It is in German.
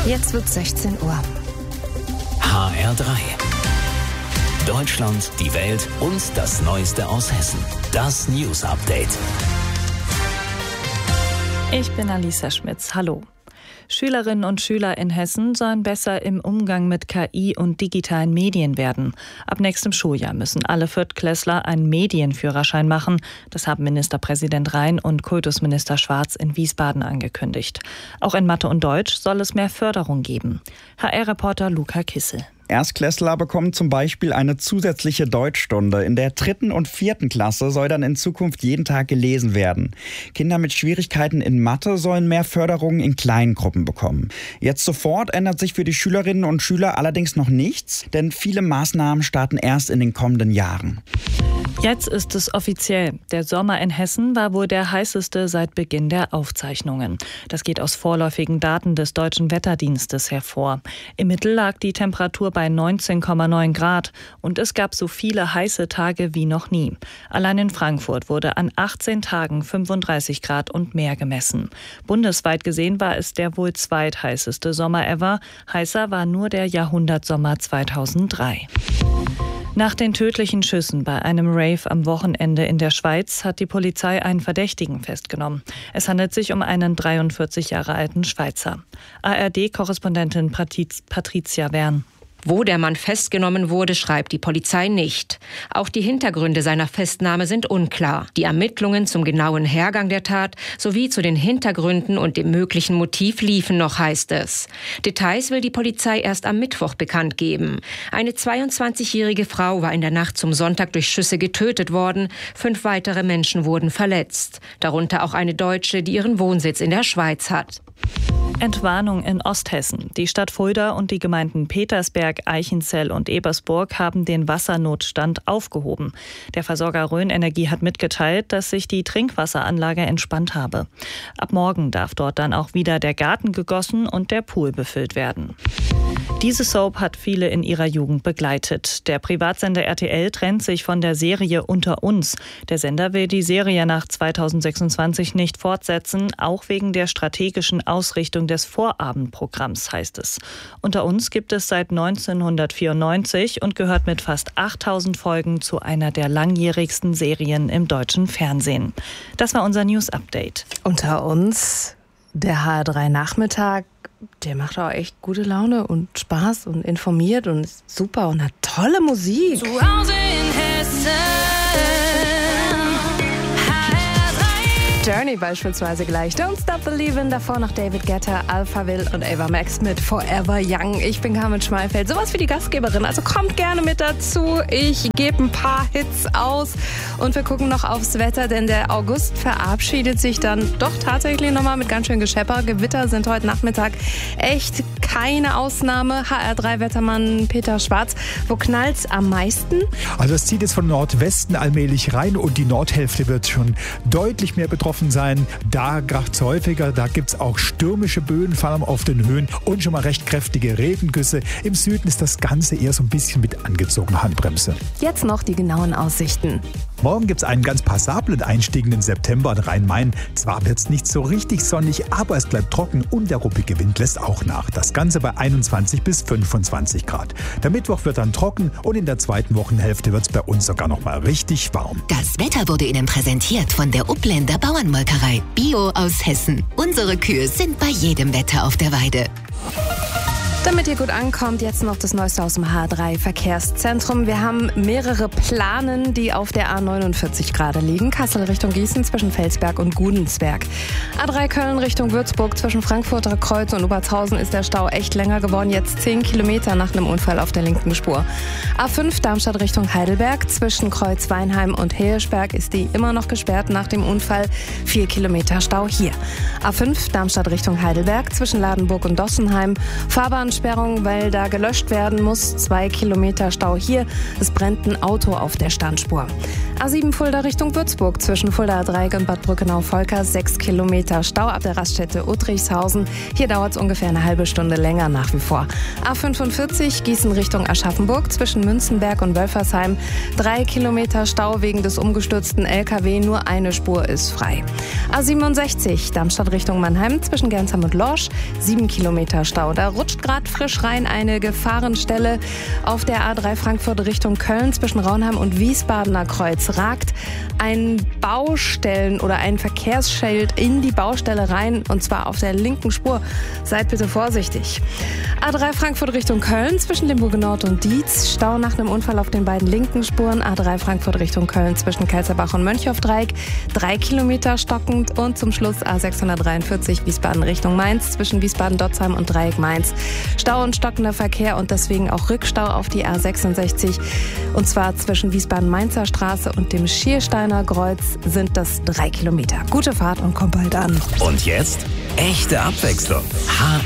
Jetzt wird 16 Uhr. HR3. Deutschland, die Welt und das Neueste aus Hessen. Das News Update. Ich bin Alisa Schmitz. Hallo. Schülerinnen und Schüler in Hessen sollen besser im Umgang mit KI und digitalen Medien werden. Ab nächstem Schuljahr müssen alle Viertklässler einen Medienführerschein machen. Das haben Ministerpräsident Rhein und Kultusminister Schwarz in Wiesbaden angekündigt. Auch in Mathe und Deutsch soll es mehr Förderung geben. HR-Reporter Luca Kissel. Erstklässler bekommen zum Beispiel eine zusätzliche Deutschstunde. In der 3. und 4. Klasse soll dann in Zukunft jeden Tag gelesen werden. Kinder mit Schwierigkeiten in Mathe sollen mehr Förderungen in kleinen Gruppen bekommen. Jetzt sofort ändert sich für die Schülerinnen und Schüler allerdings noch nichts, denn viele Maßnahmen starten erst in den kommenden Jahren. Jetzt ist es offiziell. Der Sommer in Hessen war wohl der heißeste seit Beginn der Aufzeichnungen. Das geht aus vorläufigen Daten des Deutschen Wetterdienstes hervor. Im Mittel lag die Temperatur bei 19,9 Grad und es gab so viele heiße Tage wie noch nie. Allein in Frankfurt wurde an 18 Tagen 35 Grad und mehr gemessen. Bundesweit gesehen war es der wohl zweitheißeste Sommer ever. Heißer war nur der Jahrhundertsommer 2003. Nach den tödlichen Schüssen bei einem Rave am Wochenende in der Schweiz hat die Polizei einen Verdächtigen festgenommen. Es handelt sich um einen 43 Jahre alten Schweizer. ARD-Korrespondentin Patricia Wern. Wo der Mann festgenommen wurde, schreibt die Polizei nicht. Auch die Hintergründe seiner Festnahme sind unklar. Die Ermittlungen zum genauen Hergang der Tat sowie zu den Hintergründen und dem möglichen Motiv liefen noch, heißt es. Details will die Polizei erst am Mittwoch bekannt geben. Eine 22-jährige Frau war in der Nacht zum Sonntag durch Schüsse getötet worden. 5 weitere Menschen wurden verletzt. Darunter auch eine Deutsche, die ihren Wohnsitz in der Schweiz hat. Entwarnung in Osthessen. Die Stadt Fulda und die Gemeinden Petersberg, Eichenzell und Ebersburg haben den Wassernotstand aufgehoben. Der Versorger Rhön Energie hat mitgeteilt, dass sich die Trinkwasseranlage entspannt habe. Ab morgen darf dort dann auch wieder der Garten gegossen und der Pool befüllt werden. Diese Soap hat viele in ihrer Jugend begleitet. Der Privatsender RTL trennt sich von der Serie Unter uns. Der Sender will die Serie nach 2026 nicht fortsetzen, auch wegen der strategischen Ausrichtung des Vorabendprogramms, heißt es. Unter uns gibt es seit 1994 und gehört mit fast 8000 Folgen zu einer der langjährigsten Serien im deutschen Fernsehen. Das war unser News Update. Unter uns, der HR3 Nachmittag, der macht auch echt gute Laune und Spaß und informiert und ist super und hat tolle Musik. Zu Hause in Hessen. Journey beispielsweise gleich. Don't Stop Believin', davor noch David Guetta, Alphaville und Ava Max mit Forever Young. Ich bin Carmen Schmeifeld, sowas für die Gastgeberin, also kommt gerne mit dazu. Ich gebe ein paar Hits aus und wir gucken noch aufs Wetter, denn der August verabschiedet sich dann doch tatsächlich nochmal mit ganz schön Geschepper. Gewitter sind heute Nachmittag echt keine Ausnahme. HR3-Wettermann Peter Schwarz, wo knallt's am meisten? Also es zieht jetzt von Nordwesten allmählich rein und die Nordhälfte wird schon deutlich mehr betroffen sein. Da kracht's häufiger, da gibt's auch stürmische Böen, vor allem auf den Höhen und schon mal recht kräftige Regengüsse. Im Süden ist das Ganze eher so ein bisschen mit angezogener Handbremse. Jetzt noch die genauen Aussichten. Morgen gibt's einen ganz passablen Einstieg in den September in Rhein-Main. Zwar wird's nicht so richtig sonnig, aber es bleibt trocken und der ruppige Wind lässt auch nach. Das Ganze bei 21 bis 25 Grad. Der Mittwoch wird dann trocken und in der zweiten Wochenhälfte wird's bei uns sogar noch mal richtig warm. Das Wetter wurde Ihnen präsentiert von der Upländer Bauernmolkerei. Bio aus Hessen. Unsere Kühe sind bei jedem Wetter auf der Weide. Damit ihr gut ankommt, jetzt noch das Neueste aus dem H3 Verkehrszentrum. Wir haben mehrere Planen, die auf der A49 gerade liegen. Kassel Richtung Gießen zwischen Felsberg und Gudensberg. A3 Köln Richtung Würzburg zwischen Frankfurter Kreuz und Obertshausen ist der Stau echt länger geworden. Jetzt 10 Kilometer nach einem Unfall auf der linken Spur. A5 Darmstadt Richtung Heidelberg zwischen Kreuz Weinheim und Hirschberg ist die immer noch gesperrt nach dem Unfall. 4 Kilometer Stau hier. A5 Darmstadt Richtung Heidelberg zwischen Ladenburg und Dossenheim. Fahrbahn Autobahnsperrung, weil da gelöscht werden muss. 2 Kilometer Stau hier. Es brennt ein Auto auf der Standspur. A7 Fulda Richtung Würzburg zwischen Fuldaer Dreieck und Bad Brückenau-Volker 6 Kilometer Stau ab der Raststätte Uttrichshausen. Hier dauert es ungefähr eine halbe Stunde länger nach wie vor. A45 Gießen Richtung Aschaffenburg zwischen Münzenberg und Wölfersheim 3 Kilometer Stau wegen des umgestürzten LKW. Nur eine Spur ist frei. A67 Darmstadt Richtung Mannheim zwischen Gernsheim und Lorsch 7 Kilometer Stau. Da rutscht gerade frisch rein eine Gefahrenstelle auf der A3 Frankfurt Richtung Köln zwischen Raunheim und Wiesbadener Kreuz. Ragt ein Baustellen- oder ein Verkehrsschild in die Baustelle rein, und zwar auf der linken Spur. Seid bitte vorsichtig. A3 Frankfurt Richtung Köln zwischen Limburg Nord und Dietz. Stau nach einem Unfall auf den beiden linken Spuren. A3 Frankfurt Richtung Köln zwischen Kelzerbach und Mönchhoff-Dreieck 3 Kilometer stockend. Und zum Schluss A643 Wiesbaden Richtung Mainz zwischen Wiesbaden-Dotzheim und Dreieck Mainz. Stau und stockender Verkehr und deswegen auch Rückstau auf die A66. Und zwar zwischen Wiesbaden-Mainzer Straße und dem Schiersteiner Kreuz sind das 3 Kilometer. Gute Fahrt und kommt bald an. Und jetzt echte Abwechslung.